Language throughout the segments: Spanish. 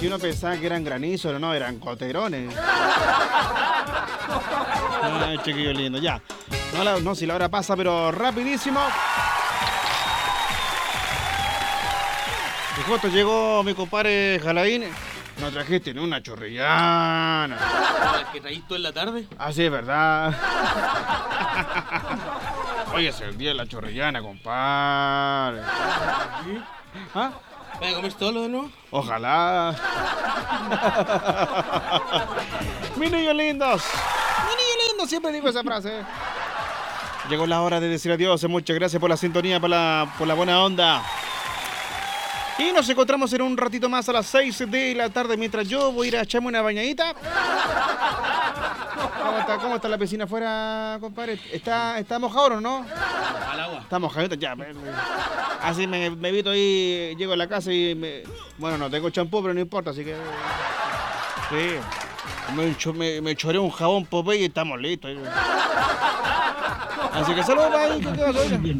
que uno pensaba que eran granizos, pero no, eran coterones. Ay, chiquillo lindo, ya. No, si la hora pasa, pero rapidísimo. Y justo llegó mi compadre Jalaín. No trajiste ni una chorrillana. ¿La que traíste tú en la tarde? Ah, sí, es verdad. Hoy es el día de la chorrillana, compadre. ¿Ah? ¿Vas a comer solo de nuevo? Ojalá. Mis niños lindos. Mis niños lindos, siempre digo esa frase. Llegó la hora de decir adiós. Muchas gracias por la sintonía, por la buena onda. Y nos encontramos en un ratito más a las 6 de la tarde mientras yo voy a ir a echarme una bañadita. ¿Cómo está la piscina afuera, compadre? ¿Está mojado o no? Al agua. Está mojadito, ya. Así me evito ahí, llego a la casa y bueno, no tengo champú, pero no importa, así que... Sí. Me choré un jabón Popeye y estamos listos. Así que saludos para ahí, ¿qué pasó?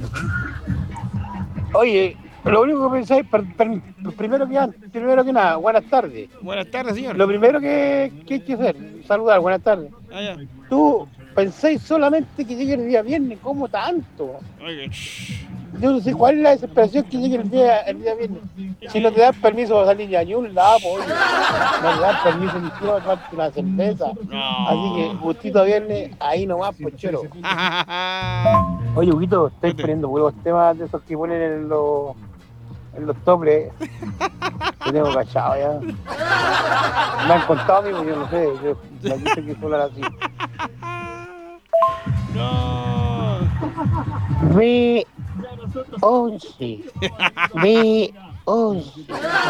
Oye, lo único que pensáis, primero que nada, buenas tardes. Buenas tardes, señor. Lo primero que hay que hacer, saludar, buenas tardes. Ah, ya. Tú pensáis solamente que llegue el día viernes, ¿cómo tanto? Oye, Yo no sé cuál es la desesperación que llegue el día viernes. Si no te dan permiso para salir a ningún lado, oye, no te dan permiso ni siquiera para tomarte una cerveza. no. Así que, gustito viernes, ahí nomás, pochero. Oye, Huguito, estoy poniendo buenos temas de esos que ponen en los toples. Yo tengo cachado ya. Me han contado, amigo, yo no sé. Yo me dicen que suena así. No. B11. B11.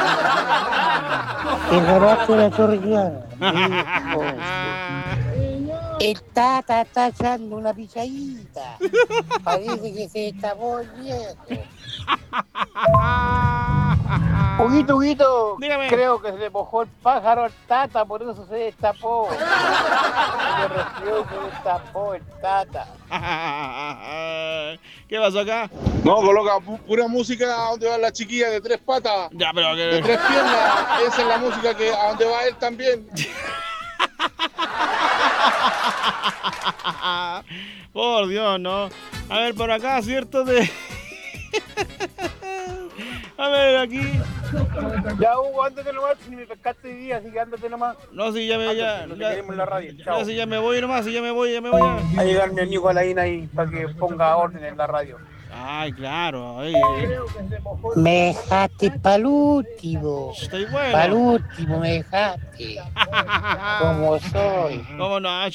El garaje de la chorrillana. B11. El Tata está echando una pichadita. Parece que se destapó el viejo. Huguito, dígame. Creo que se le mojó el pájaro al Tata, por eso se destapó. Se resfrió y se destapó el Tata. ¿Qué pasó acá? No, coloca pura música a donde va la chiquilla de tres patas, Ya, pero de que... tres piernas. Esa es la música que a donde va él también. Por Dios, no. A ver, por acá, ¿cierto? A ver, aquí. Ya, Hugo, ándate nomás, si me pescaste hoy día, así que ándate nomás. No, sí, ya me... No te queremos en la radio, chao. Ya, sí, ya me voy nomás, sí, ya me voy ya. Va a llegar mi amigo Alain ahí para que ponga orden en la radio. Ay, claro. Me dejaste pa'l último. Estoy bueno. Pa'l último me dejaste. Como soy. ¿Cómo no?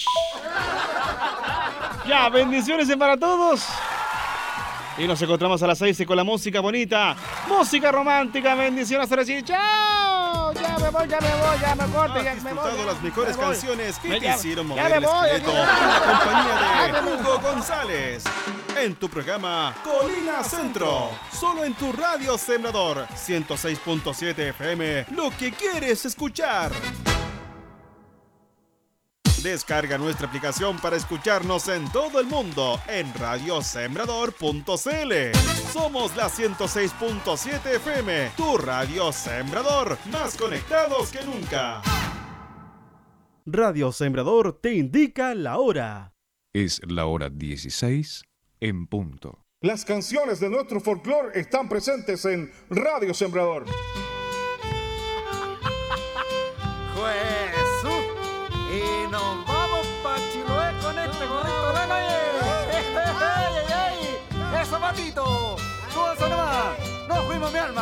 Ya, bendiciones para todos. Y nos encontramos a las 6 con la música bonita. Música romántica, bendiciones. Ahora sí, chao. Ya me voy, ya me corto. Has disfrutado las mejores canciones que te hicieron mover me el voy, esqueleto ya. en la compañía de Hugo González. En tu programa Colina Centro. Solo en tu radio Sembrador 106.7 FM. Lo que quieres escuchar. Descarga nuestra aplicación para escucharnos en todo el mundo en radiosembrador.cl. Somos la 106.7 FM, tu radio Sembrador, más conectados que nunca. Radio Sembrador te indica la hora. Es la hora 16 en punto. Las canciones de nuestro folclore están presentes en Radio Sembrador. Y nos vamos pa' Chiloé con este gorrito de la ¡Eso, patito! ¡Súbanse nomás! ¡Nos fuimos, mi alma!